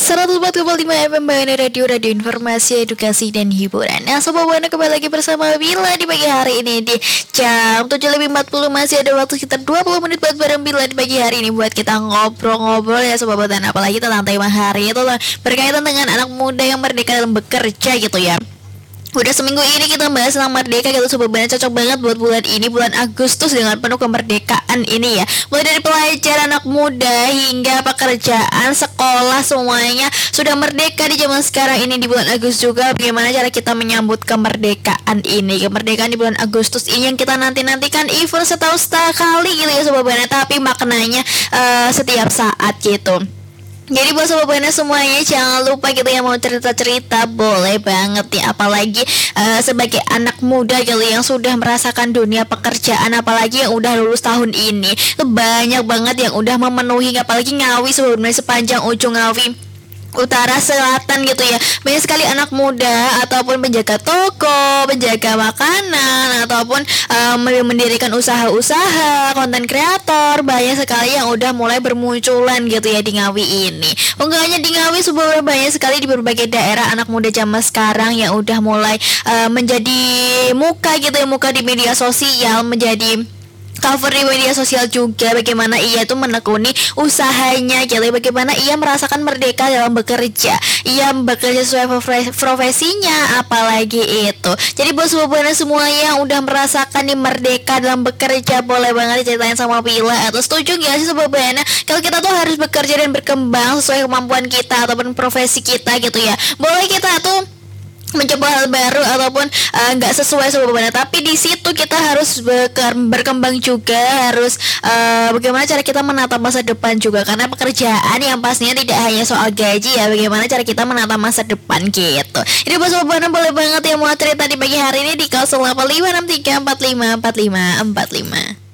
104,5 FM Bayana Radio Informasi Edukasi dan Hiburan. Nah Sobat Buana, kembali lagi bersama Bila di pagi hari ini di jam 7.40. Masih ada waktu sekitar 20 menit buat bareng Bila di pagi hari ini buat kita ngobrol-ngobrol ya Sobat Buana. Apalagi tentang tema hari itu berkaitan dengan anak muda yang merdeka dalam bekerja gitu ya. Udah seminggu ini kita bahas tentang merdeka gitu Sobat Buana, cocok banget buat bulan ini, bulan Agustus dengan penuh kemerdekaan ini ya. Mulai dari pelajar, anak muda hingga pekerjaan, sekolah, semuanya sudah merdeka di zaman sekarang ini di bulan Agustus juga. Bagaimana cara kita menyambut kemerdekaan ini, kemerdekaan di bulan Agustus ini yang kita nantikan event setahun sekali gitu ya Sobat Buana, tapi maknanya setiap saat gitu. Jadi buat Sobat Buana semuanya jangan lupa gitu ya, mau cerita-cerita boleh banget ya. Apalagi sebagai anak muda gitu yang sudah merasakan dunia pekerjaan, apalagi yang udah lulus tahun ini, itu banyak banget yang udah memenuhi, apalagi Ngawi sebenarnya sepanjang ujung Ngawi utara selatan gitu ya. Banyak sekali anak muda ataupun penjaga toko, penjaga makanan, ataupun mendirikan usaha-usaha, konten kreator. Banyak sekali yang udah mulai bermunculan gitu ya di Ngawi ini. Enggak hanya di Ngawi, sebenarnya banyak sekali di berbagai daerah anak muda zaman sekarang yang udah mulai menjadi muka gitu ya, muka di media sosial, menjadi cover di media sosial juga. Bagaimana ia tuh menekuni usahanya gitu, bagaimana ia merasakan merdeka dalam bekerja, ia bekerja sesuai profesinya, apalagi itu. Jadi buat Sobat Buana semua yang udah merasakan nih merdeka dalam bekerja, boleh banget diceritain sama Bila. Atau setuju gak sih Sobat Buana kalau kita tuh harus bekerja dan berkembang sesuai kemampuan kita ataupun profesi kita gitu ya. Boleh kita tuh mencoba hal baru ataupun nggak sesuai Sobat Buana, tapi di situ kita harus berkembang juga, harus bagaimana cara kita menata masa depan juga, karena pekerjaan yang pastinya tidak hanya soal gaji ya, bagaimana cara kita menata masa depan gitu. Jadi buat Sobat Buana boleh banget yang mau cerita di pagi hari ini di 085634545445.